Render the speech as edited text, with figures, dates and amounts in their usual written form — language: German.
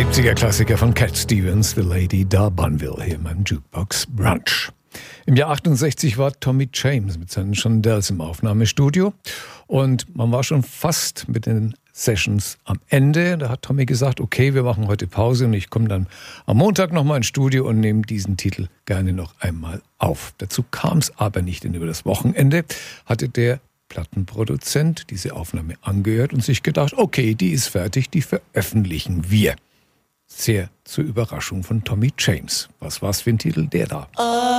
70er-Klassiker von Cat Stevens, The Lady D'Arbonville, hier in meinem Jukebox Brunch. Im Jahr 68 war Tommy James mit seinen Shondells im Aufnahmestudio und man war schon fast mit den Sessions am Ende. Da hat Tommy gesagt, okay, wir machen heute Pause und ich komme dann am Montag nochmal ins Studio und nehme diesen Titel gerne noch einmal auf. Dazu kam es aber nicht, denn über das Wochenende hatte der Plattenproduzent diese Aufnahme angehört und sich gedacht, okay, die ist fertig, die veröffentlichen wir. Sehr zur Überraschung von Tommy James. Was war's für ein Titel, der da?